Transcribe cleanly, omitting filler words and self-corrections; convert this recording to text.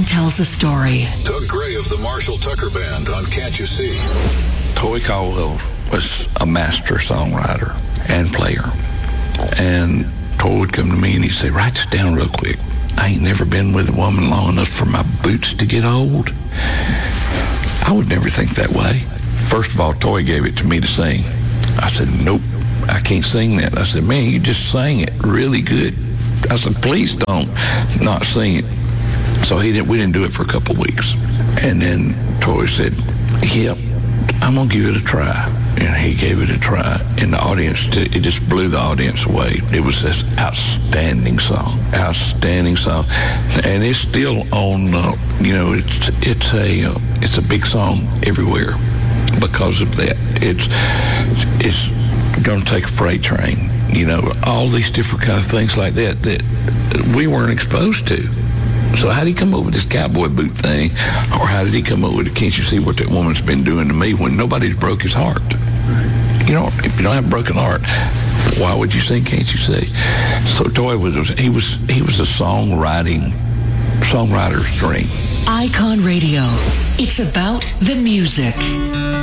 tells a story. Doug Gray of the Marshall Tucker Band on Can't You See? Toy Caldwell was a master songwriter and player. And Toy would come to me and he'd say, write this down real quick. I ain't never been with a woman long enough for my boots to get old. I would never think that way. First of all, Toy gave it to me to sing. I said, nope, I can't sing that. I said, man, you just sang it really good. I said, please don't not sing it. So we didn't do it for a couple of weeks. And then Toy said, yep, I'm going to give it a try. And he gave it a try. And the audience, it just blew the audience away. It was this outstanding song. And it's still on, it's a big song everywhere because of that. It's going to take a freight train. All these different kind of things like that we weren't exposed to. So how did he come up with this cowboy boot thing? Or how did he come up with it? Can't you see what that woman's been doing to me when nobody's broke his heart? If you don't have a broken heart, why would you sing Can't You See? So Toy was a songwriter's dream. Icon Radio. It's about the music.